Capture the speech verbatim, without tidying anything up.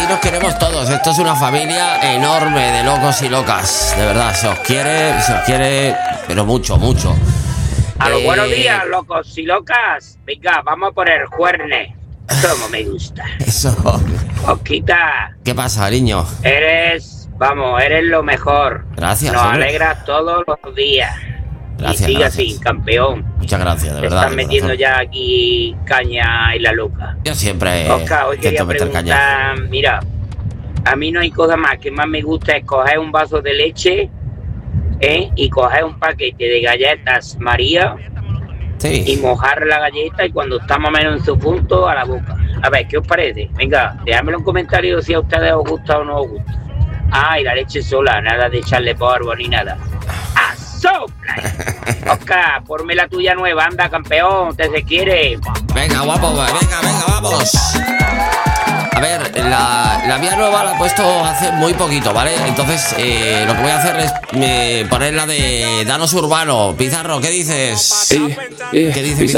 nos queremos todos. Esto es una familia enorme de locos y locas. De verdad, se os quiere, se os quiere, pero mucho, mucho. A los Eh, buenos días, locos y locas. Venga, vamos por el jueves. Como me gusta. Eso. Osquita, ¿Qué pasa, niño? eres, vamos, eres lo mejor. Gracias, Nos hombre. alegras todos los días. Gracias, Y sigue gracias. así, campeón. Muchas gracias, de Te verdad. están de metiendo corazón. ya aquí caña y la loca. Yo siempre Oscar, hoy quería intento meter caña. preguntar, mira, a mí no hay cosa más que más me gusta es coger un vaso de leche, ¿eh? Y coger un paquete de galletas María y Sí. mojar la galleta y cuando está más o menos en su punto, a la boca. A ver, ¿qué os parece? Venga, dejadmelo en comentarios si a ustedes os gusta o no os gusta. Ah, y la leche sola, nada de echarle polvo ni nada. ¡Asopla! Oscar, ponme la tuya nueva, anda, campeón, te se quiere. Venga, guapo, venga, venga, vamos. A ver, la, la mía nueva la he puesto hace muy poquito, ¿vale? Entonces, eh, lo que voy a hacer es eh, poner la de Danos Urbano. Pizarro, ¿qué dices? Eh, eh, ¿Qué dices,